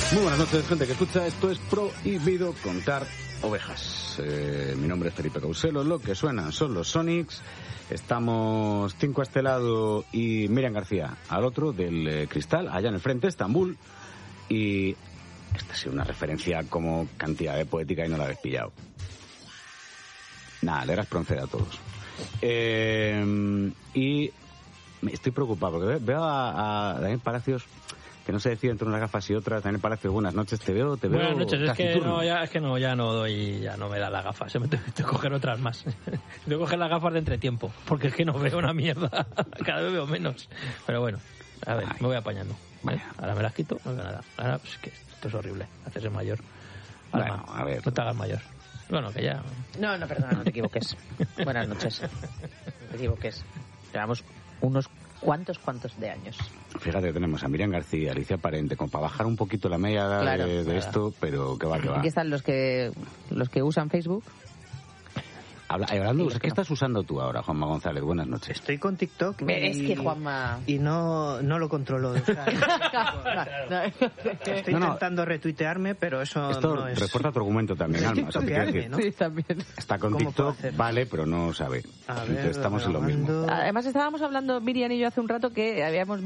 Muy buenas noches, gente que escucha. Esto es Prohibido Contar Ovejas. Mi nombre es Felipe Causelo. Lo que suenan son los Sonics. Estamos Cinco a este lado y Miriam García al otro del Cristal, allá en el frente, Estambul. Y esta ha sido una referencia como cantidad de poética y no la habéis pillado. Nada, le eras pronceda a todos. Y me estoy preocupado porque veo a Daniel Palacios que no se decide entre unas gafas y otras. Daniel Palacios, buenas noches, te veo buenas noches, es que turno. ya no doy, ya no me da las gafas, me tengo que coger otras más. Tengo que coger las gafas de entretiempo, porque es que no veo una mierda, cada vez veo menos. Pero bueno, a ver, me voy apañando. Ahora me las quito, no veo nada. Ahora, pues es que esto es horrible, hacerse mayor. Ahora, bueno, a ver. No te hagas mayor. Bueno, que ya... No, perdona, no te equivoques. Buenas noches. No te equivoques. Llevamos unos cuantos de años. Fíjate, tenemos a Miriam García, Alicia Parente, como para bajar un poquito la media de esto, pero que va. Aquí están los que usan Facebook. Hablando, ¿qué estás usando tú ahora, Juanma González? Buenas noches. Estoy con TikTok. Es que Juanma... Y no lo controlo. O sea, estoy intentando retuitearme, pero eso esto no es... refuerza tu argumento también, Alma. O sea, decir, ¿no? Sí, también. Está con TikTok, vale, pero no sabe. A ver, entonces estamos en lo mismo. Además, estábamos hablando, Miriam y yo, hace un rato que habíamos